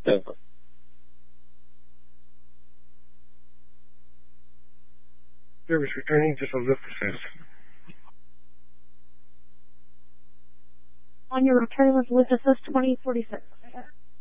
Service returning to Lift Assist. On your return with Lift Assist 2046.